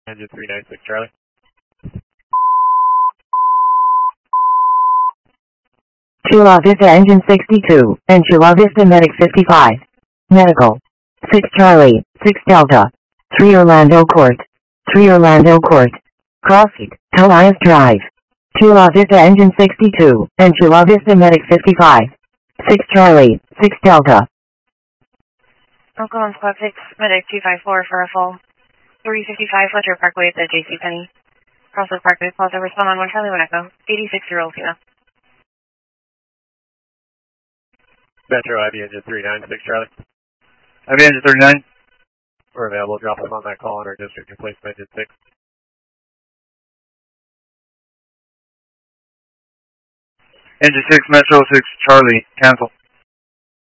Engine 396 Charlie. Chula Vista Engine 62, and Chula Vista Medic 55. Medical. 6 Charlie, 6 Delta. 3 Orlando Court. 3 Orlando Court. Crossing, Elias Drive. Chula Vista Engine 62, and Chula Vista Medic 55. 6 Charlie, 6 Delta. Oklahoma Squad 6, Medic 254 for a full. 355 Fletcher Parkway at the JCPenney. Crossroads Parkway, Plaza, respond on 1 Charlie 1 Echo. 86-year-old female. Metro IB Engine 396 Charlie. IB Engine 39. We're available. Drop them on that call in our district in place of Engine 6. Engine 6, Metro 6, Charlie, cancel.